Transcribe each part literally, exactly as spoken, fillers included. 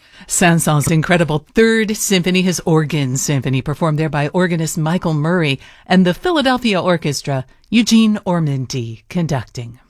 Saint-Saëns' incredible Third Symphony, his organ symphony, performed there by organist Michael Murray and the Philadelphia Orchestra, Eugene Ormandy conducting.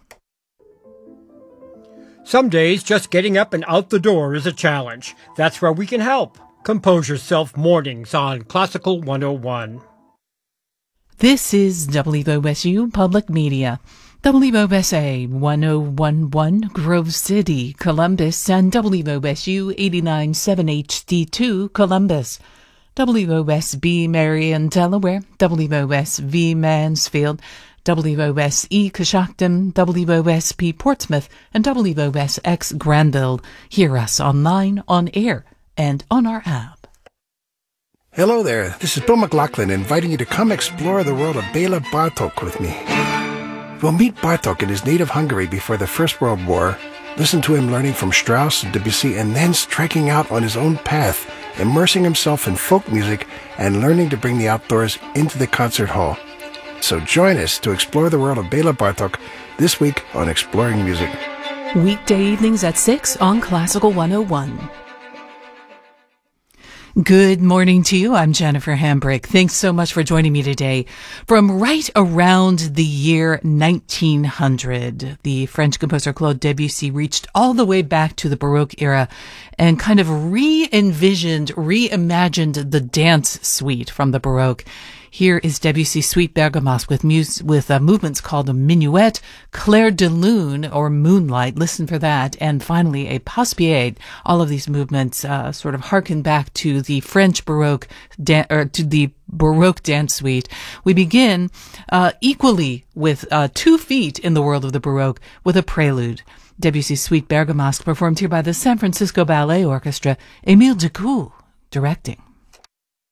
Some days, just getting up and out the door is a challenge. That's where we can help. Compose Yourself Mornings on Classical one oh one. This is W O S U Public Media. W O S A one oh one point one Grove City, Columbus, and W O S U eighty-nine point seven H D two, Columbus. W O S B Marion, Delaware, W O S V Mansfield, W O S E Coshocton, W O S P Portsmouth, and W O S X Granville. Hear us online, on air, and on our app. Hello there, this is Bill McLaughlin inviting you to come explore the world of Bela Bartok with me. We'll meet Bartok in his native Hungary before the First World War, listen to him learning from Strauss and Debussy, and then striking out on his own path, immersing himself in folk music and learning to bring the outdoors into the concert hall. So join us to explore the world of Bela Bartok this week on Exploring Music. Weekday evenings at six on Classical one oh one. Good morning to you. I'm Jennifer Hambrick. Thanks so much for joining me today. From right around the year nineteen hundred, the French composer Claude Debussy reached all the way back to the Baroque era and kind of re-envisioned, reimagined the dance suite from the Baroque. Here is Debussy's Suite Bergamasque with mus- with uh, movements called a minuet, clair de lune, or moonlight. Listen for that. And finally, a passepied. All of these movements uh, sort of harken back to the French Baroque, da- or to the Baroque dance suite. We begin uh, equally with uh, two feet in the world of the Baroque with a prelude. Debussy's Suite Bergamasque performed here by the San Francisco Ballet Orchestra, Émile Decoux directing.